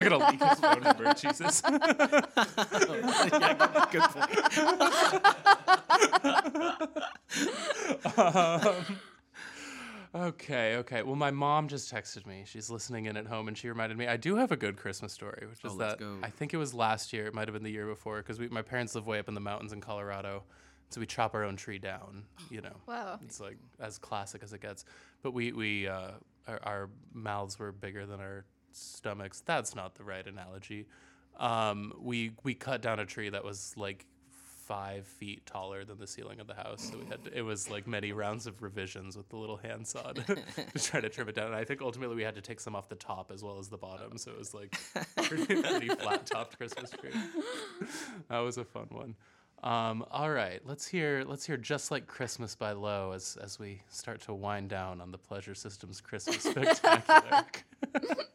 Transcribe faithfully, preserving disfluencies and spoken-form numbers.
gonna leak his phone number, Jesus. Yeah, good point. um, okay, okay. Well, my mom just texted me. She's listening in at home, and she reminded me I do have a good Christmas story, which is Oh, let's that go. I think it was last year. It might have been the year before, because my parents live way up in the mountains in Colorado, so we chop our own tree down. You know, Wow. it's like as classic as it gets. But we we uh, our, our mouths were bigger than our stomachs. That's not the right analogy. Um, we we cut down a tree that was like five feet taller than the ceiling of the house. So we had to, it was like many rounds of revisions with the little handsaw to, to try to trim it down. And I think ultimately we had to take some off the top as well as the bottom. So it was like pretty, pretty flat topped Christmas tree. That was a fun one. Um, all right, let's hear let's hear Just Like Christmas by Low as as we start to wind down on the Pleasure Systems Christmas Spectacular.